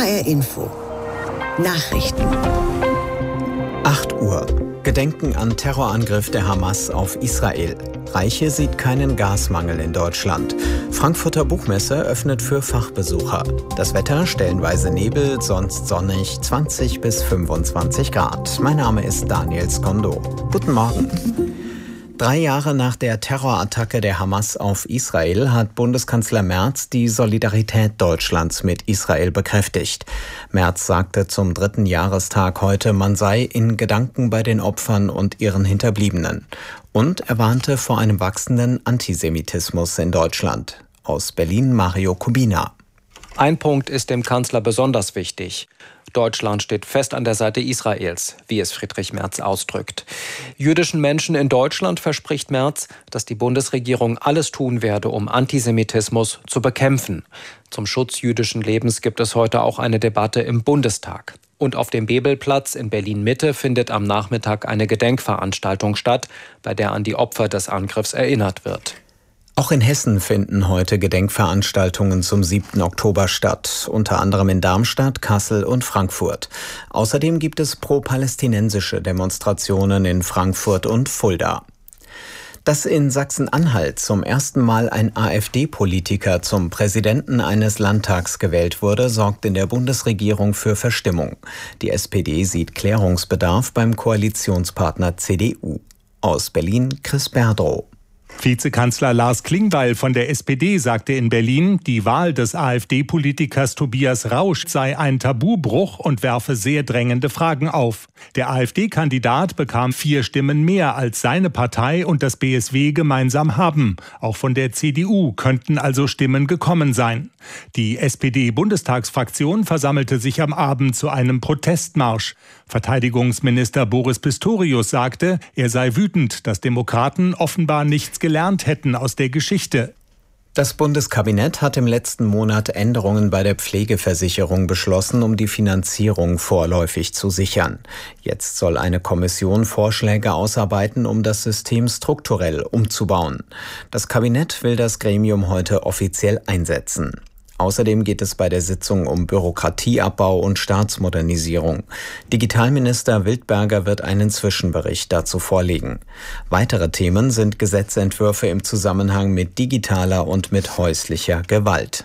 HR Info. Nachrichten. 8 Uhr. Gedenken an Terrorangriff der Hamas auf Israel. Reiche sieht keinen Gasmangel in Deutschland. Frankfurter Buchmesse öffnet für Fachbesucher. Das Wetter stellenweise Nebel, sonst sonnig, 20 bis 25 Grad. Mein Name ist Daniel Skondo. Guten Morgen. 3 Jahre nach der Terrorattacke der Hamas auf Israel hat Bundeskanzler Merz die Solidarität Deutschlands mit Israel bekräftigt. Merz sagte zum 3. Jahrestag heute, man sei in Gedanken bei den Opfern und ihren Hinterbliebenen. Und er warnte vor einem wachsenden Antisemitismus in Deutschland. Aus Berlin Mario Kubina. Ein Punkt ist dem Kanzler besonders wichtig. Deutschland steht fest an der Seite Israels, wie es Friedrich Merz ausdrückt. Jüdischen Menschen in Deutschland verspricht Merz, dass die Bundesregierung alles tun werde, um Antisemitismus zu bekämpfen. Zum Schutz jüdischen Lebens gibt es heute auch eine Debatte im Bundestag. Und auf dem Bebelplatz in Berlin-Mitte findet am Nachmittag eine Gedenkveranstaltung statt, bei der an die Opfer des Angriffs erinnert wird. Auch in Hessen finden heute Gedenkveranstaltungen zum 7. Oktober statt, unter anderem in Darmstadt, Kassel und Frankfurt. Außerdem gibt es pro-palästinensische Demonstrationen in Frankfurt und Fulda. Dass in Sachsen-Anhalt zum ersten Mal ein AfD-Politiker zum Präsidenten eines Landtags gewählt wurde, sorgt in der Bundesregierung für Verstimmung. Die SPD sieht Klärungsbedarf beim Koalitionspartner CDU. Aus Berlin Chris Berdrow. Vizekanzler Lars Klingbeil von der SPD sagte in Berlin, die Wahl des AfD-Politikers Tobias Rausch sei ein Tabubruch und werfe sehr drängende Fragen auf. Der AfD-Kandidat bekam 4 Stimmen mehr, als seine Partei und das BSW gemeinsam haben. Auch von der CDU könnten also Stimmen gekommen sein. Die SPD-Bundestagsfraktion versammelte sich am Abend zu einem Protestmarsch. Verteidigungsminister Boris Pistorius sagte, er sei wütend, dass Demokraten offenbar nichts gelernt hätten aus der Geschichte. Das Bundeskabinett hat im letzten Monat Änderungen bei der Pflegeversicherung beschlossen, um die Finanzierung vorläufig zu sichern. Jetzt soll eine Kommission Vorschläge ausarbeiten, um das System strukturell umzubauen. Das Kabinett will das Gremium heute offiziell einsetzen. Außerdem geht es bei der Sitzung um Bürokratieabbau und Staatsmodernisierung. Digitalminister Wildberger wird einen Zwischenbericht dazu vorlegen. Weitere Themen sind Gesetzentwürfe im Zusammenhang mit digitaler und mit häuslicher Gewalt.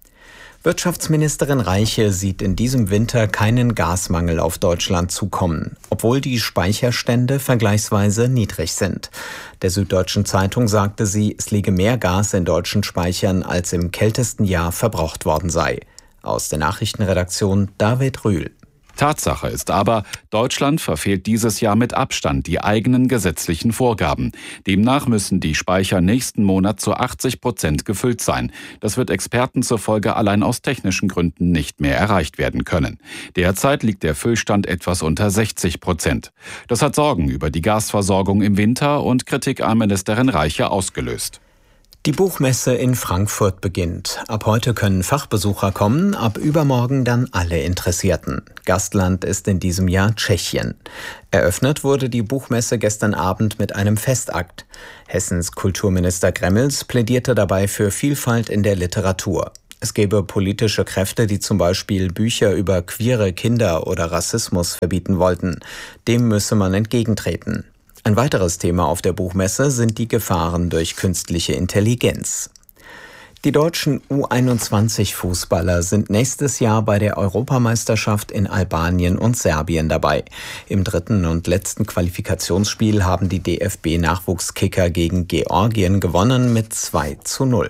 Wirtschaftsministerin Reiche sieht in diesem Winter keinen Gasmangel auf Deutschland zukommen, obwohl die Speicherstände vergleichsweise niedrig sind. Der Süddeutschen Zeitung sagte sie, es liege mehr Gas in deutschen Speichern, als im kältesten Jahr verbraucht worden sei. Aus der Nachrichtenredaktion David Rühl. Tatsache ist aber, Deutschland verfehlt dieses Jahr mit Abstand die eigenen gesetzlichen Vorgaben. Demnach müssen die Speicher nächsten Monat zu 80% gefüllt sein. Das wird Experten zufolge allein aus technischen Gründen nicht mehr erreicht werden können. Derzeit liegt der Füllstand etwas unter 60%. Das hat Sorgen über die Gasversorgung im Winter und Kritik an Ministerin Reiche ausgelöst. Die Buchmesse in Frankfurt beginnt. Ab heute können Fachbesucher kommen, ab übermorgen dann alle Interessierten. Gastland ist in diesem Jahr Tschechien. Eröffnet wurde die Buchmesse gestern Abend mit einem Festakt. Hessens Kulturminister Gremmels plädierte dabei für Vielfalt in der Literatur. Es gäbe politische Kräfte, die zum Beispiel Bücher über queere Kinder oder Rassismus verbieten wollten. Dem müsse man entgegentreten. Ein weiteres Thema auf der Buchmesse sind die Gefahren durch künstliche Intelligenz. Die deutschen U21-Fußballer sind nächstes Jahr bei der Europameisterschaft in Albanien und Serbien dabei. Im 3. und letzten Qualifikationsspiel haben die DFB-Nachwuchskicker gegen Georgien gewonnen mit 2:0.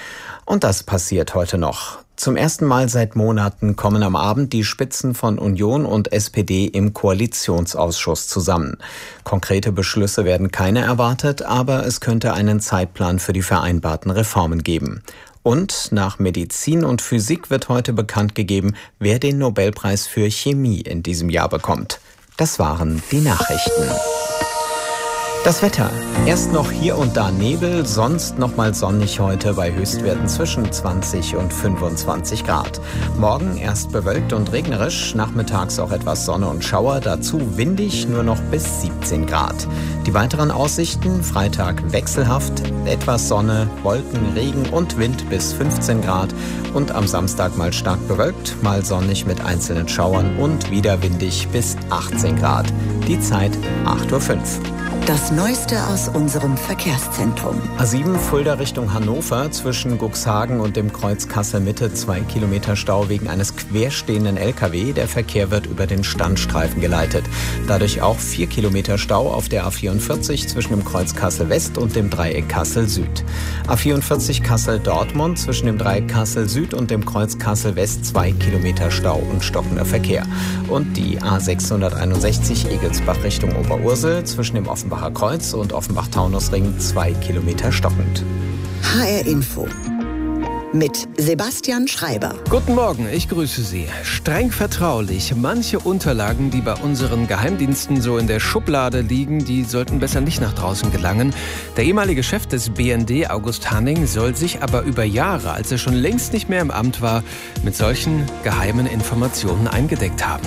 Und das passiert heute noch. Zum ersten Mal seit Monaten kommen am Abend die Spitzen von Union und SPD im Koalitionsausschuss zusammen. Konkrete Beschlüsse werden keine erwartet, aber es könnte einen Zeitplan für die vereinbarten Reformen geben. Und nach Medizin und Physik wird heute bekannt gegeben, wer den Nobelpreis für Chemie in diesem Jahr bekommt. Das waren die Nachrichten. Das Wetter. Erst noch hier und da Nebel, sonst nochmal sonnig heute bei Höchstwerten zwischen 20 und 25 Grad. Morgen erst bewölkt und regnerisch, nachmittags auch etwas Sonne und Schauer, dazu windig, nur noch bis 17 Grad. Die weiteren Aussichten: Freitag wechselhaft, etwas Sonne, Wolken, Regen und Wind bis 15 Grad und am Samstag mal stark bewölkt, mal sonnig mit einzelnen Schauern und wieder windig bis 18 Grad. Die Zeit 8:05 Uhr. Das Neueste aus unserem Verkehrszentrum. A7 Fulda Richtung Hannover, zwischen Cuxhagen und dem Kreuz Kassel-Mitte 2 Kilometer Stau wegen eines querstehenden LKW. Der Verkehr wird über den Standstreifen geleitet. Dadurch auch 4 Kilometer Stau auf der A44 zwischen dem Kreuz Kassel-West und dem Dreieck Kassel-Süd. A44 Kassel-Dortmund, zwischen dem Dreieck Kassel-Süd und dem Kreuz Kassel-West 2 Kilometer Stau und stockender Verkehr. Und die A661 Egelsbach Richtung Oberursel, zwischen dem Offenbacher Kreuz und Offenbach-Taunusring 2 Kilometer stockend. HR Info mit Sebastian Schreiber. Guten Morgen, ich grüße Sie. Streng vertraulich. Manche Unterlagen, die bei unseren Geheimdiensten so in der Schublade liegen, die sollten besser nicht nach draußen gelangen. Der ehemalige Chef des BND, August Hanning, soll sich aber über Jahre, als er schon längst nicht mehr im Amt war, mit solchen geheimen Informationen eingedeckt haben.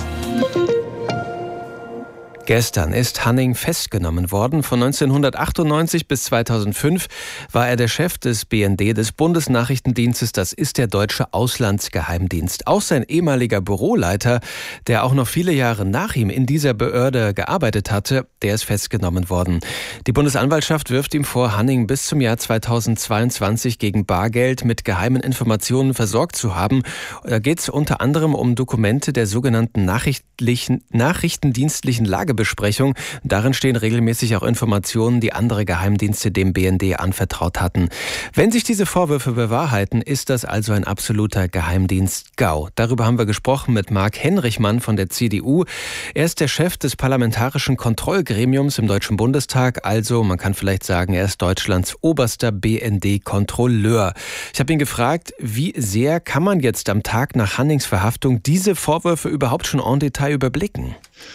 Gestern ist Hanning festgenommen worden. Von 1998 bis 2005 war er der Chef des BND, des Bundesnachrichtendienstes. Das ist der Deutsche Auslandsgeheimdienst. Auch sein ehemaliger Büroleiter, der auch noch viele Jahre nach ihm in dieser Behörde gearbeitet hatte, der ist festgenommen worden. Die Bundesanwaltschaft wirft ihm vor, Hanning bis zum Jahr 2022 gegen Bargeld mit geheimen Informationen versorgt zu haben. Da geht es unter anderem um Dokumente der sogenannten nachrichtendienstlichen Lagebesprechung. Darin stehen regelmäßig auch Informationen, die andere Geheimdienste dem BND anvertraut hatten. Wenn sich diese Vorwürfe bewahrheiten, ist das also ein absoluter Geheimdienst-GAU. Darüber haben wir gesprochen mit Marc Henrichmann von der CDU. Er ist der Chef des Parlamentarischen Kontrollgremiums im Deutschen Bundestag. Also, man kann vielleicht sagen, er ist Deutschlands oberster BND-Kontrolleur. Ich habe ihn gefragt, wie sehr kann man jetzt am Tag nach Hannings Verhaftung diese Vorwürfe überhaupt schon en Detail überblicken?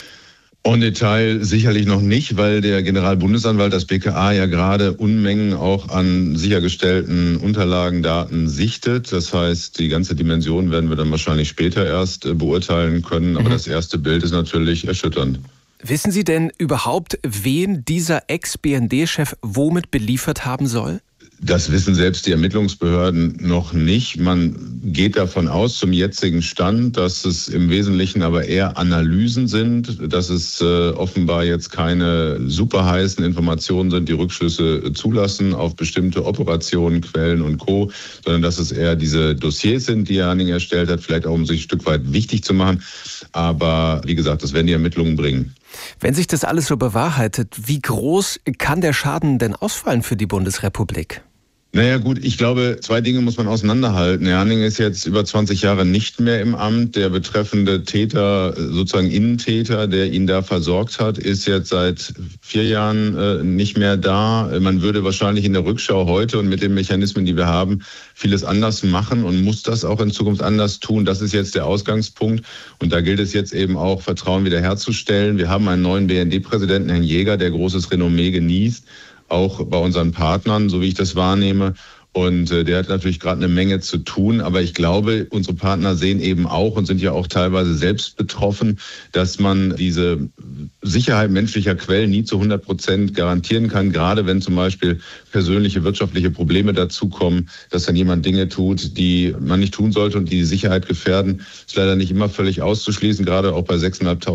En Detail sicherlich noch nicht, weil der Generalbundesanwalt, das BKA, ja gerade Unmengen auch an sichergestellten Unterlagen, Daten sichtet. Das heißt, die ganze Dimension werden wir dann wahrscheinlich später erst beurteilen können. Aber das erste Bild ist natürlich erschütternd. Wissen Sie denn überhaupt, wen dieser Ex-BND-Chef womit beliefert haben soll? Das wissen selbst die Ermittlungsbehörden noch nicht. Man geht davon aus, zum jetzigen Stand, dass es im Wesentlichen aber eher Analysen sind, dass es offenbar jetzt keine super heißen Informationen sind, die Rückschlüsse zulassen auf bestimmte Operationen, Quellen und Co., sondern dass es eher diese Dossiers sind, die Hanning erstellt hat, vielleicht auch um sich ein Stück weit wichtig zu machen. Aber wie gesagt, das werden die Ermittlungen bringen. Wenn sich das alles so bewahrheitet, wie groß kann der Schaden denn ausfallen für die Bundesrepublik? Naja gut, ich glaube, zwei Dinge muss man auseinanderhalten. Herr Hanning ist jetzt über 20 Jahre nicht mehr im Amt. Der betreffende Täter, sozusagen Innentäter, der ihn da versorgt hat, ist jetzt seit 4 Jahren nicht mehr da. Man würde wahrscheinlich in der Rückschau heute und mit den Mechanismen, die wir haben, vieles anders machen und muss das auch in Zukunft anders tun. Das ist jetzt der Ausgangspunkt. Und da gilt es jetzt eben auch, Vertrauen wiederherzustellen. Wir haben einen neuen BND-Präsidenten, Herrn Jäger, der großes Renommee genießt, auch bei unseren Partnern, so wie ich das wahrnehme. Und der hat natürlich gerade eine Menge zu tun. Aber ich glaube, unsere Partner sehen eben auch und sind ja auch teilweise selbst betroffen, dass man diese Sicherheit menschlicher Quellen nie zu 100% garantieren kann. Gerade wenn zum Beispiel persönliche wirtschaftliche Probleme dazukommen, dass dann jemand Dinge tut, die man nicht tun sollte und die die Sicherheit gefährden, ist leider nicht immer völlig auszuschließen, gerade auch bei 6.500